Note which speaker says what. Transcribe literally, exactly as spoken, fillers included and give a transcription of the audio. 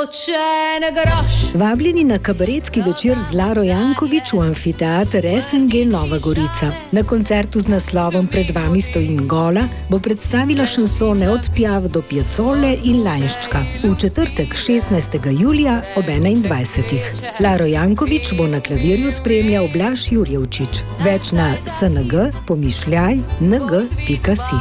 Speaker 1: c'è groš.
Speaker 2: Vabljeni na kabaretski večer z Laro Jankovič v amfiteater S N G Nova Gorica. Na koncertu z naslovom Pred vami stojim gola bo predstavila šansone od Piaf do Piazzole in Lainščka. V četrtek šestnajstega julija ob enaindvajsetih. Laro Jankovič bo na klavirju spremljal Blaž Jurjevčič. Več na s n g pomišljaj n g pika si.